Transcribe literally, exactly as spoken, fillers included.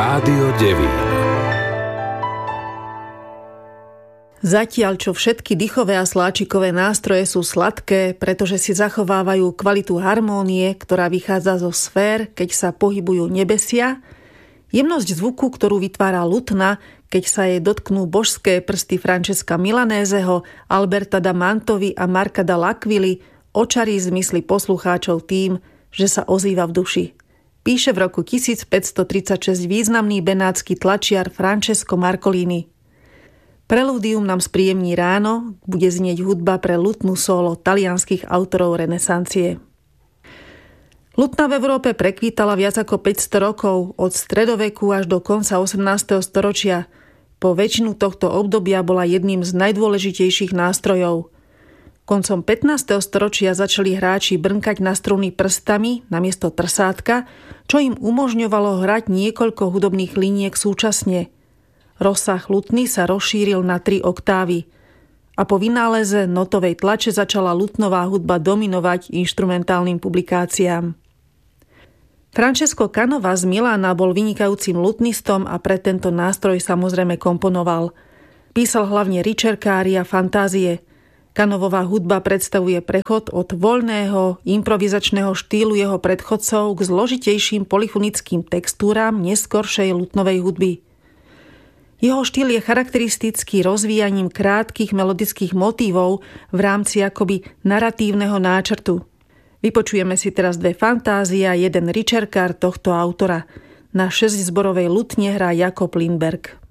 Rádio Devín. Zatiaľ, čo všetky dychové a sláčikové nástroje sú sladké, pretože si zachovávajú kvalitu harmónie, ktorá vychádza zo sfér, keď sa pohybujú nebesia, jemnosť zvuku, ktorú vytvára lutna, keď sa jej dotknú božské prsty Francesca Milanéseho, Alberta da Mantovy a Marca da L'Aquili, očarí zmysly poslucháčov tým, že sa ozýva v duši. Píše v roku tisícpäťstotridsaťšesť významný benátsky tlačiar Francesco Marcolini. Prelúdium nám spríjemní ráno, bude znieť hudba pre lutnú solo talianskych autorov renesancie. Lutna v Európe prekvítala viac ako päťsto rokov, od stredoveku až do konca osemnásteho storočia. Po väčšinu tohto obdobia bola jedným z najdôležitejších nástrojov. Koncom pätnásteho storočia začali hráči brnkať na struny prstami namiesto trsátka, čo im umožňovalo hrať niekoľko hudobných liniek súčasne. Rozsah lutny sa rozšíril na tri oktávy a po vynáleze notovej tlače začala lutnová hudba dominovať inštrumentálnym publikáciám. Francesco Canova z Milána bol vynikajúcim lutnistom a pre tento nástroj samozrejme komponoval. Písal hlavne ricerkári a fantázie. Canovová hudba predstavuje prechod od voľného, improvizačného štýlu jeho predchodcov k zložitejším polyfonickým textúram neskoršej lutnovej hudby. Jeho štýl je charakteristický rozvíjaním krátkych melodických motívov v rámci akoby naratívneho náčrtu. Vypočujeme si teraz dve fantázie a jeden ricerkár tohto autora. Na šesťzborovej lutne hrá Jakob Lindberg.